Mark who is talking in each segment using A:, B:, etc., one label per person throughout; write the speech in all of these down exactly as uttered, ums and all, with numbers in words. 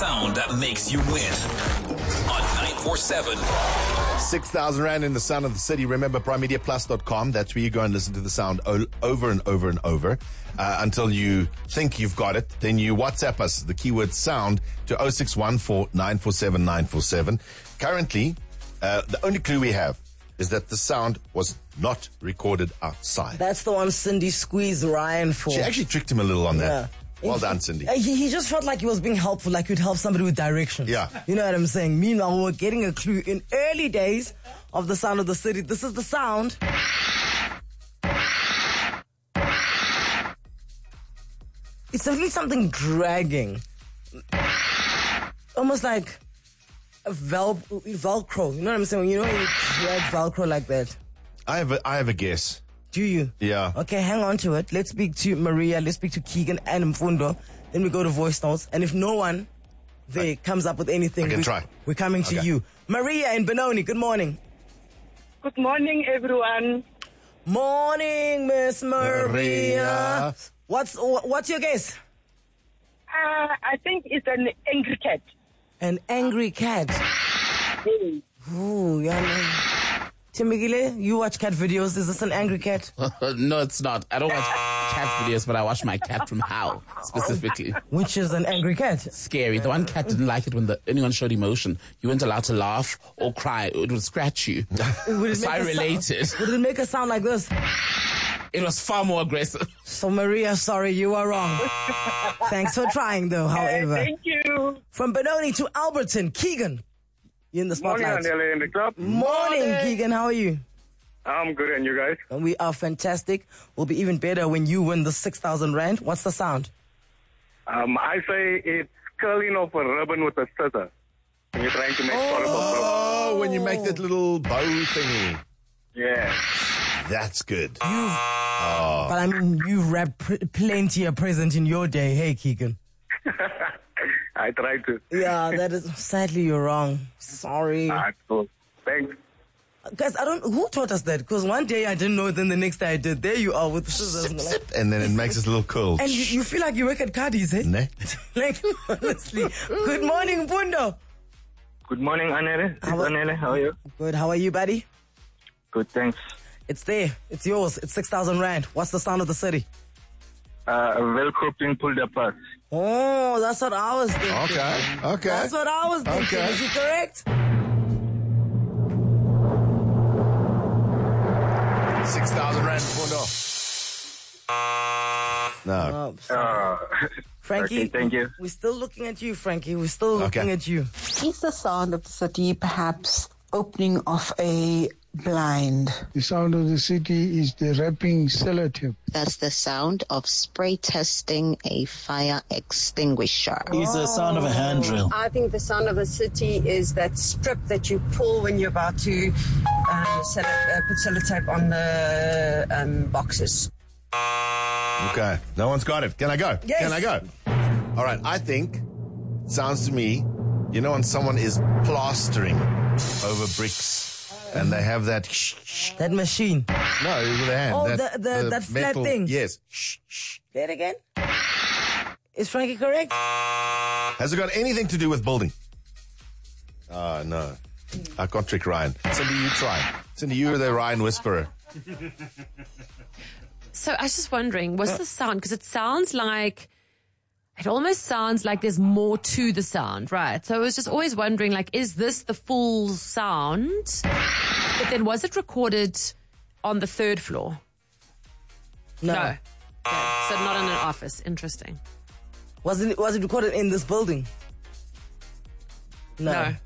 A: Sound that makes you win on nine four seven.
B: six thousand Rand in the sound of the city. Remember, prime media plus dot com. That's where you go and listen to the sound o- over and over and over uh, until you think you've got it. Then you WhatsApp us the keyword sound to oh six one four, nine four seven, nine four seven. Currently, uh, the only clue we have is that the sound was not recorded outside.
C: That's the one Cindy squeezed Ryan for.
B: She actually tricked him a little on that.
C: Yeah.
B: Well done, Cindy.
C: Uh, He, he just felt like he was being helpful, like you'd help somebody with directions.
B: Yeah.
C: You know what I'm saying? Meanwhile, we we're getting a clue in early days of the sound of the city. This is the sound. It's definitely something dragging. Almost like a vel- Velcro. You know what I'm saying? You know when you drag Velcro like that?
B: I have a, I have a guess.
C: Do you?
B: Yeah.
C: Okay, hang on to it. Let's speak to Maria. Let's speak to Keegan and Mfundo. Then we go to voice notes. And if no one there comes up with anything,
B: I can
C: we,
B: try.
C: we're coming to
B: Okay.
C: you. Maria in Benoni, good morning.
D: Good morning, everyone.
C: Morning, Miss Maria.
B: Maria.
C: What's what's your guess?
D: Uh, I think it's an angry cat.
C: An angry cat.
D: Hey.
C: Ooh, yeah. Timigile, you watch cat videos. Is this an angry cat?
E: No, it's not. I don't watch cat videos, but I watch my cat from How, specifically.
C: Which is an angry cat?
E: Scary. The one cat didn't like it when the, anyone showed emotion. You weren't allowed to laugh or cry. It would scratch you.
C: Would it
E: So
C: make
E: I
C: a
E: related.
C: Sound, would it make a sound like this?
E: It was far more aggressive.
C: So Maria, sorry, you are wrong. Thanks for trying though, however.
D: Thank you.
C: From Benoni to Alberton, Keegan. You're in the
F: Morning,
C: spotlight.
F: Anela in the club.
C: Morning, Keegan. How are you?
F: I'm good, and you guys?
C: And we are fantastic. We'll be even better when you win the six thousand Rand. What's the sound?
F: Um, I say it's curling off a ribbon with a scissor. When you're trying to make oh.
B: Oh, when you make that little bow thingy.
F: Yeah.
B: That's good.
C: You've, But I mean, you've wrapped pr- plenty of present in your day. Hey, Keegan.
F: I tried to.
C: Yeah, that is, sadly, you're wrong. Sorry.
F: Ah, cool. Thanks.
C: Guys, I don't, who taught us that? Because one day I didn't know, then the next day I did. There you are with scissors.
B: Zip,
C: Like-
B: zip, and then it makes this little curl.
C: And you, you feel like you work at Cardi's, eh?
B: Ne?
C: Like, honestly. Good morning, Pundo.
F: Good morning, Anela.
C: How
F: How
C: are-
F: Anela, how are you?
C: Good, how are you, buddy?
F: Good, thanks.
C: It's there. It's yours. It's six thousand Rand. What's the sound of the city?
F: Uh, Velcro being pulled apart.
C: Oh, that's what I was thinking.
B: Okay, okay.
C: That's what I was thinking.
B: Okay.
C: Is he correct?
B: six thousand Rand for no. No.
C: Oh,
F: Uh,
C: Frankie,
F: okay, thank you.
C: we're still looking at you, Frankie. We're still looking
B: Okay.
C: at you.
G: Is the sound of the city perhaps opening of a blind?
H: The sound of the city is the wrapping sellotape.
I: That's the sound of spray testing a fire extinguisher.
J: Is the sound of a hand drill.
K: I think the sound of a city is that strip that you pull when you're about to uh, sell uh, put sellotape on the um, boxes.
B: Okay. No one's got it. Can I go?
C: Yes.
B: Can I go? All right. I think, sounds to me, you know when someone is plastering over bricks and they have that shh, shh.
C: That machine.
B: No, with a hand.
C: Oh,
B: that,
C: the- the- that flat
B: metal-
C: thing.
B: Yes. Shh, shh.
C: Say it again. Is Frankie correct?
B: Has it got anything to do with building? Oh, no. I can't trick Ryan. Cindy, you try. Cindy, you're the Ryan whisperer.
L: So I was just wondering, what's the sound? Because it sounds like, it almost sounds like there's more to the sound, right? So I was just always wondering, like, is this the full sound? But then was it recorded on the third floor?
C: No.
L: No. Okay. So not in an office. Interesting.
C: Was it, was it recorded in this building? No.
L: No.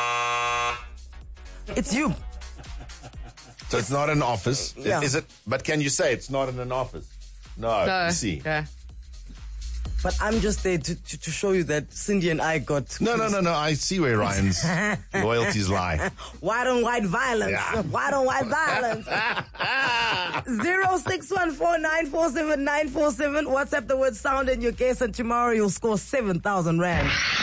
C: It's you.
B: So it's not an office.
C: Yeah.
B: Is it? But can you say it's not in an office? No.
L: No.
B: You see.
L: Okay.
C: But I'm just there to, to, to show you that Cindy and I got...
B: No, no, no, no. I see where Ryan's loyalties lie.
C: White on white violence.
B: Yeah.
C: White on white violence. zero six one four nine four seven nine four seven. WhatsApp the word sound and your guess, and tomorrow you'll score seven thousand Rand.